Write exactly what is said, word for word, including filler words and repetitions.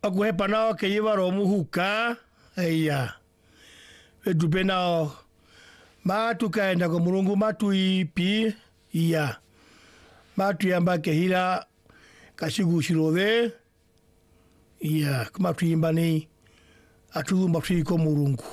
akuhepa nao ke iwa ro muhuka eia edupe nao matu kaenda ko Mulungu matu ipi ia matu yamba ke hira kasigu sirode ia kumatu imbani atu matu ko Mulungu